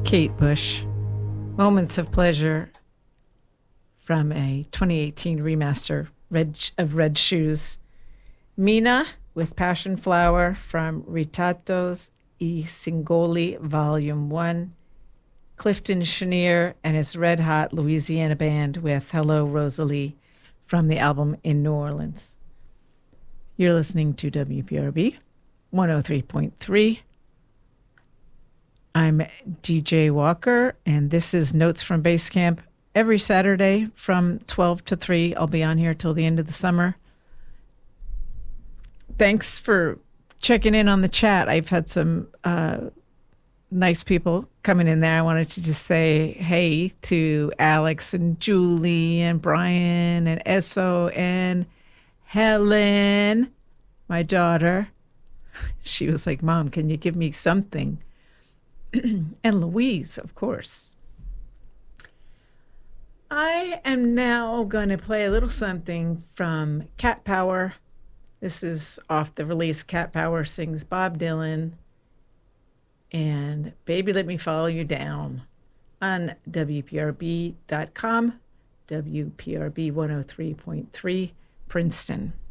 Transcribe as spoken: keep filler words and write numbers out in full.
Kate Bush, Moments of Pleasure from a twenty eighteen remaster Red, of Red Shoes. Mina with Passion Flower from Ritrattos e Singoli Volume one. Clifton Chenier and his Red Hot Louisiana Band with Hello Rosalie from the album In New Orleans. You're listening to W P R B one oh three point three. I'm D J Walker, and this is Notes from Basecamp. Every Saturday from twelve to three, I'll be on here till the end of the summer. Thanks for checking in on the chat. I've had some uh, nice people coming in there. I wanted to just say hey to Alex and Julie and Brian and Esso and Helen, my daughter. She was like, Mom, can you give me something? And Louise, of course. I am now going to play a little something from Cat Power. This is off the release Cat Power Sings Bob Dylan and Baby Let Me Follow You Down on W P R B dot com, W P R B one oh three point three, Princeton.